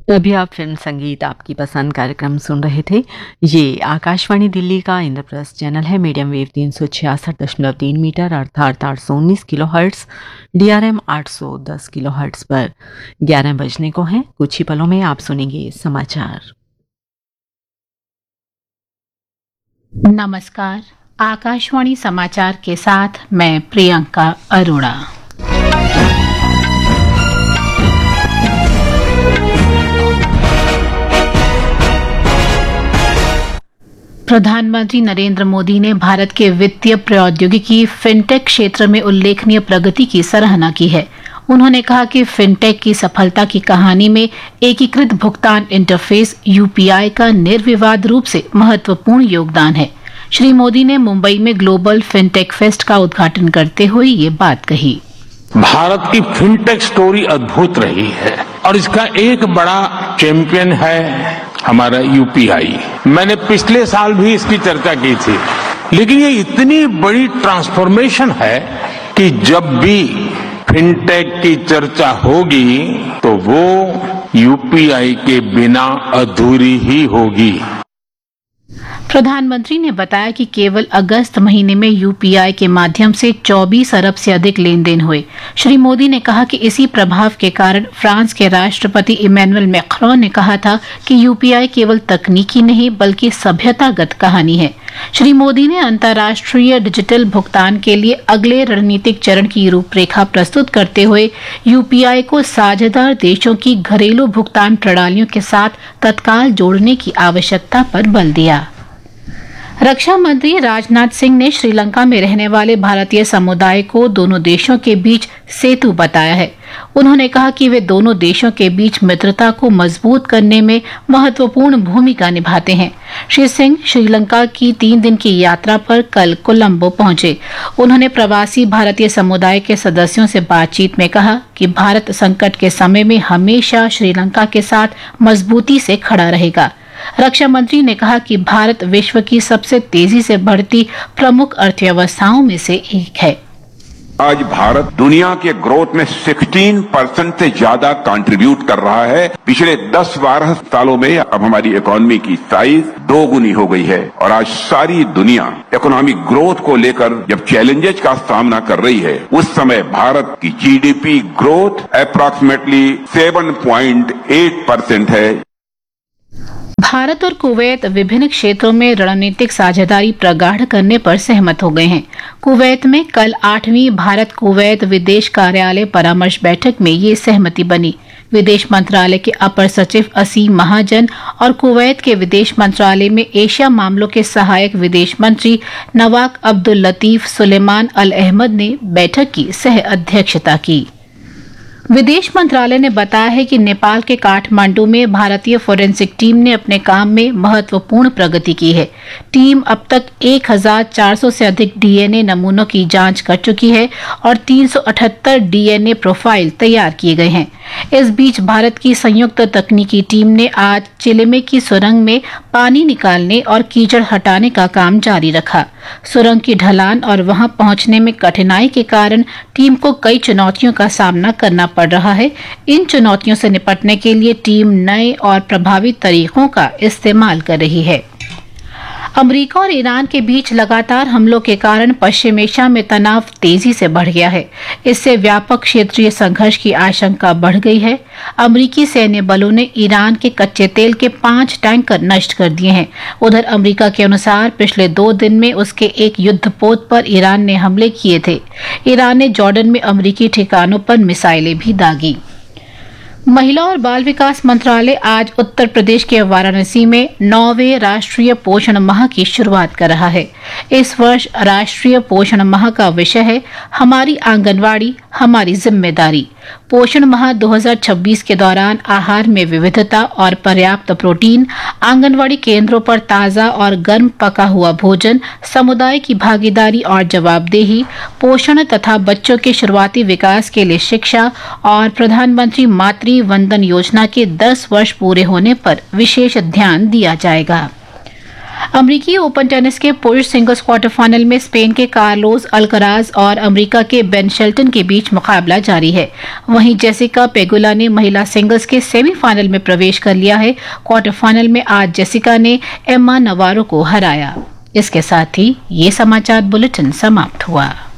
अभी आप फिल्म संगीत आपकी पसंद कार्यक्रम सुन रहे थे। ये आकाशवाणी दिल्ली का इंद्रप्रस्थ चैनल है। मीडियम वेव 366.3 मीटर अर्थात 819 kilo hertz, DRM 810 kilo hertz पर 11 बजने को हैं। कुछ ही पलों में आप सुनेंगे समाचार। नमस्कार, आकाशवाणी समाचार के साथ मैं प्रियंका अरोड़ा। प्रधानमंत्री नरेंद्र मोदी ने भारत के वित्तीय प्रौद्योगिकी फिनटेक क्षेत्र में उल्लेखनीय प्रगति की सराहना की है। उन्होंने कहा कि फिनटेक की सफलता की कहानी में एकीकृत भुगतान इंटरफेस UPI का निर्विवाद रूप से महत्वपूर्ण योगदान है। श्री मोदी ने मुंबई में ग्लोबल फिनटेक फेस्ट का उद्घाटन करते हुए ये बात कही। भारत की फिनटेक स्टोरी अद्भुत रही है और इसका एक बड़ा चैंपियन है हमारा UPI। मैंने पिछले साल भी इसकी चर्चा की थी, लेकिन ये इतनी बड़ी ट्रांसफॉर्मेशन है कि जब भी फिनटेक की चर्चा होगी तो वो UPI के बिना अधूरी ही होगी। प्रधानमंत्री ने बताया कि केवल अगस्त महीने में UPI के माध्यम से 24 अरब से अधिक लेन देन हुए। श्री मोदी ने कहा कि इसी प्रभाव के कारण फ्रांस के राष्ट्रपति इमैनुअल मैक्रों ने कहा था कि UPI केवल तकनीकी नहीं बल्कि सभ्यतागत कहानी है। श्री मोदी ने अंतर्राष्ट्रीय डिजिटल भुगतान के लिए अगले रणनीतिक चरण की रूपरेखा प्रस्तुत करते हुए UPI को साझेदार देशों की घरेलू भुगतान प्रणालियों के साथ तत्काल जोड़ने की आवश्यकता पर बल दिया। रक्षा मंत्री राजनाथ सिंह ने श्रीलंका में रहने वाले भारतीय समुदाय को दोनों देशों के बीच सेतु बताया है। उन्होंने कहा कि वे दोनों देशों के बीच मित्रता को मजबूत करने में महत्वपूर्ण भूमिका निभाते हैं। श्री सिंह श्रीलंका की 3 दिन की यात्रा पर कल कोलंबो पहुंचे। उन्होंने प्रवासी भारतीय समुदाय के सदस्यों से बातचीत में कहा कि भारत संकट के समय में हमेशा श्रीलंका के साथ मजबूती से खड़ा रहेगा। रक्षा मंत्री ने कहा कि भारत विश्व की सबसे तेजी से बढ़ती प्रमुख अर्थव्यवस्थाओं में से एक है। आज भारत दुनिया के ग्रोथ में 16% से ज्यादा कंट्रीब्यूट कर रहा है। पिछले 10-12 सालों में अब हमारी इकोनॉमी की साइज 2 गुनी हो गई है और आज सारी दुनिया इकोनॉमिक ग्रोथ को लेकर जब चैलेंजेस का सामना कर रही है, उस समय भारत की GDP ग्रोथ अप्रॉक्सीमेटली 7.8% है। भारत और कुवैत विभिन्न क्षेत्रों में रणनीतिक साझेदारी प्रगाढ़ करने पर सहमत हो गए हैं। कुवैत में कल 8वीं भारत कुवैत विदेश कार्यालय परामर्श बैठक में ये सहमति बनी। विदेश मंत्रालय के अपर सचिव असीम महाजन और कुवैत के विदेश मंत्रालय में एशिया मामलों के सहायक विदेश मंत्री नवाक अब्दुल लतीफ सुलेमान अल अहमद ने बैठक की सह अध्यक्षता की। विदेश मंत्रालय ने बताया है कि नेपाल के काठमांडू में भारतीय फोरेंसिक टीम ने अपने काम में महत्वपूर्ण प्रगति की है। टीम अब तक 1400 से अधिक DNA नमूनों की जांच कर चुकी है और 378 DNA प्रोफाइल तैयार किए गए हैं। इस बीच भारत की संयुक्त तकनीकी टीम ने आज चिलिमे की सुरंग में पानी निकालने और कीचड़ हटाने का काम जारी रखा। सुरंग की ढलान और वहां पहुंचने में कठिनाई के कारण टीम को कई चुनौतियों का सामना करना पड़ रहा है। इन चुनौतियों से निपटने के लिए टीम नए और प्रभावी तरीकों का इस्तेमाल कर रही है। अमेरिका और ईरान के बीच लगातार हमलों के कारण पश्चिम एशिया में तनाव तेजी से बढ़ गया है। इससे व्यापक क्षेत्रीय संघर्ष की आशंका बढ़ गई है। अमेरिकी सैन्य बलों ने ईरान के कच्चे तेल के 5 टैंकर नष्ट कर दिए हैं। उधर अमेरिका के अनुसार पिछले 2 दिन में उसके एक युद्धपोत पर ईरान ने हमले किए थे। ईरान ने जॉर्डन में अमेरिकी ठिकानों पर मिसाइलें भी दागी। महिला और बाल विकास मंत्रालय आज उत्तर प्रदेश के वाराणसी में 9वें राष्ट्रीय पोषण माह की शुरुआत कर रहा है। इस वर्ष राष्ट्रीय पोषण माह का विषय है हमारी आंगनवाड़ी हमारी जिम्मेदारी। पोषण माह 2026 के दौरान आहार में विविधता और पर्याप्त प्रोटीन, आंगनवाड़ी केंद्रों पर ताज़ा और गर्म पका हुआ भोजन, समुदाय की भागीदारी और जवाबदेही, पोषण तथा बच्चों के शुरुआती विकास के लिए शिक्षा और प्रधानमंत्री मातृ वंदन योजना के 10 वर्ष पूरे होने पर विशेष ध्यान दिया जाएगा। अमरीकी ओपन टेनिस के पुरुष सिंगल्स क्वार्टर फाइनल में स्पेन के कार्लोस अल्कराज और अमेरिका के बेन शेल्टन के बीच मुकाबला जारी है। वहीं जेसिका पेगुला ने महिला सिंगल्स के सेमीफाइनल में प्रवेश कर लिया है। क्वार्टर फाइनल में आज जेसिका ने एम्मा नवारो को हराया। इसके साथ ही ये समाचार बुलेटिन समाप्त हुआ।